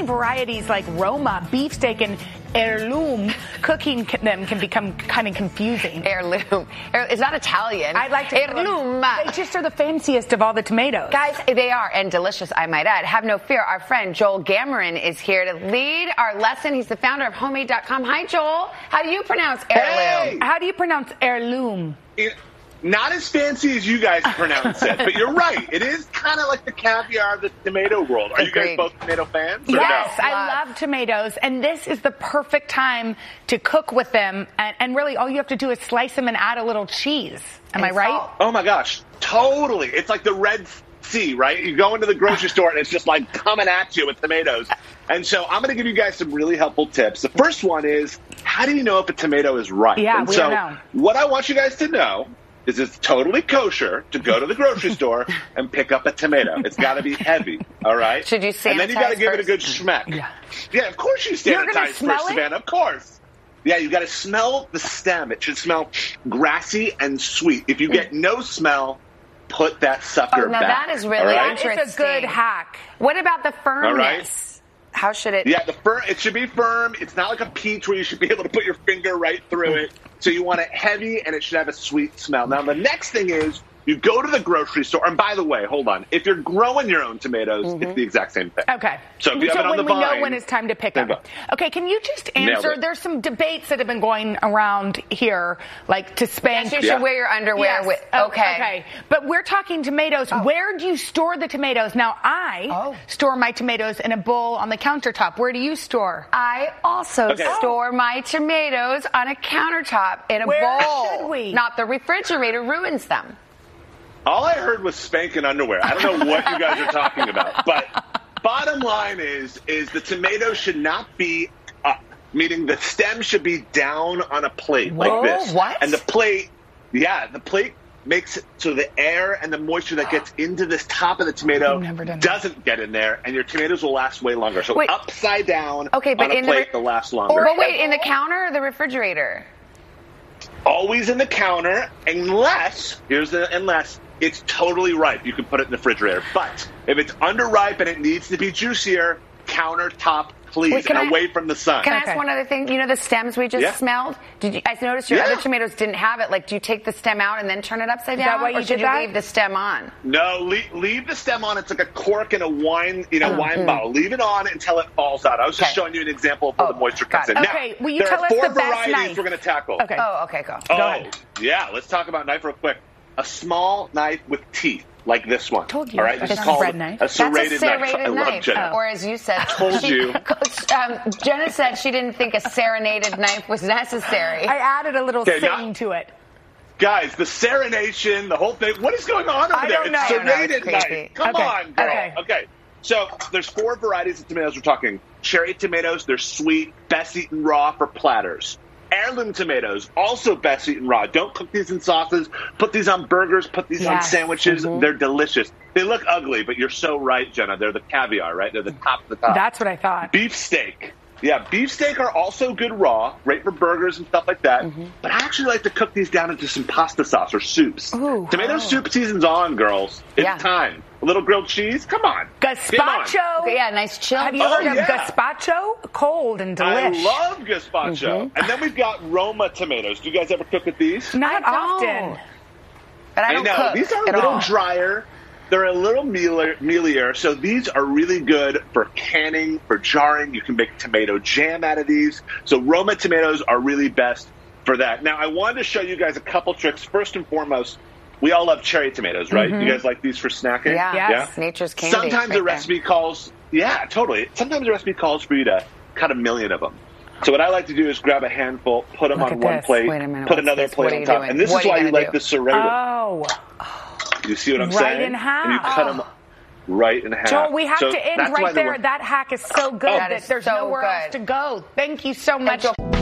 varieties like Roma, beefsteak, and heirloom, cooking them can become kind of confusing. Heirloom. It's not Italian. I like to heirloom. They just are the fanciest of all the tomatoes. Guys, they are, and delicious, I might add. Have no fear. Our friend Joel Gammeren is here to lead our lesson. He's the founder of Homemade.com. Hi, Joel. How do you pronounce heirloom? Hey. How do you pronounce heirloom? Not as fancy as you guys pronounce it, but you're right. It is kind of like the caviar of the tomato world. Are you guys both tomato fans? Yes, no? I love tomatoes, and this is the perfect time to cook with them. And really, all you have to do is slice them and add a little cheese. Am I right? Oh my gosh, totally. It's like the Red Sea, right? You go into the grocery store and it's just like coming at you with tomatoes. And so I'm going to give you guys some really helpful tips. The first one is, how do you know if a tomato is ripe? Yeah, and we so don't know. What I want you guys to know is it's totally kosher to go to the grocery store and pick up a tomato. It's got to be heavy, all right? Should you sanitize And then you got to give it a good first? schmeck. Yeah, of course you You're gonna sanitize smell first, it? Savannah. Of course. Yeah, you got to smell the stem. It should smell grassy and sweet. If you get no smell, put that sucker Oh, now back. that is really all right? interesting. It's a good hack. What about the firmness? All right. How should it? Yeah, it should be firm. It's not like a peach where you should be able to put your finger right through it. So you want it heavy, and it should have a sweet smell. Now, the next thing is you go to the grocery store. And by the way, hold on. If you're growing your own tomatoes, it's the exact same thing. Okay. So if you have it on when the we know vine, when it's time to pick then up. go. Okay, can you just Nailed answer? it. There's some debates that have been going around here, like to spank. Yes, you should wear your underwear Yes. with. Oh, Okay. But we're talking tomatoes. Where do you store the tomatoes? Now, I store my tomatoes in a bowl on the countertop. Where do you store? I also store my tomatoes on a countertop in a Where bowl. should we? Not the refrigerator ruins them. All I heard was spanking underwear. I don't know what you guys are talking about. But bottom line is the tomato should not be up, meaning the stem should be down on a plate like this. What? And the plate makes it so the air and the moisture that gets into this top of the tomato doesn't get in there, and your tomatoes will last way longer. So upside down but on a in plate, they'll last longer. But wait, in the counter or the refrigerator? Always in the counter, unless it's totally ripe. You can put it in the refrigerator. But if it's underripe and it needs to be juicier, countertop, please, Wait, and away from the sun. Can I ask one other thing? You know the stems we just smelled? I noticed your other tomatoes didn't have it. Like, do you take the stem out and then turn it upside down? that why you or should did you that? leave the stem on? No, leave the stem on. It's like a cork in a wine, wine bottle. Leave it on until it falls out. I was just showing you an example of where the moisture comes in. Okay, now, will you there tell are us four the best varieties knife? we're going to tackle. Okay. Oh, okay, go. Go ahead. Yeah, let's talk about knife real quick. A small knife with teeth, like this one. Told you. All right, That's this is not a called bread knife. a serrated That's a knife. serrated I love knife. Jenna. Or as you said, Told you. Jenna said she didn't think a serenaded knife was necessary. I added a little Okay, sing to it. Guys, the serenation, the whole thing. What is going on over there? don't know. It's I don't know, serrated it's creepy. knife. Come Okay, on, girl. okay. Okay. So there's four varieties of tomatoes we're talking. Cherry tomatoes, they're sweet, best eaten raw for platters. Heirloom tomatoes, also best eaten raw. Don't cook these in sauces. Put these on burgers. Put these on sandwiches. They're delicious. They look ugly, but you're so right, Jenna. They're the caviar, right? They're the top of the top. That's what I thought. Beefsteak. Yeah, beefsteak are also good raw, great for burgers and stuff like that. But I actually like to cook these down into some pasta sauce or soups. Tomato soup season's on, girls. It's time. A little grilled cheese? Come on. Gazpacho. Okay, yeah, nice chill. Have you heard of gazpacho? Cold and delish. I love gazpacho. And then we've got Roma tomatoes. Do you guys ever cook with these? Not I often. don't. But I don't know. cook These are a at little all. drier. They're a little mealier, so these are really good for canning, for jarring. You can make tomato jam out of these. So Roma tomatoes are really best for that. Now, I wanted to show you guys a couple tricks. First and foremost, we all love cherry tomatoes, right? You guys like these for snacking? Yeah. Yes. Nature's candy. Sometimes right the recipe calls, totally. Sometimes the recipe calls for you to cut 1,000,000 of them. So what I like to do is grab a handful, put them Look on at one this. plate, Wait a minute, put what's another this? What plate are on you top. doing? And this What is are you why you gonna like do? the serrated. Oh. You see what I'm Right saying? in half. And you cut them right in half. Joel, we have So to end that's why right the there. one- That hack is so good That that is there's so nowhere good. else to go. Thank you so much. Joel-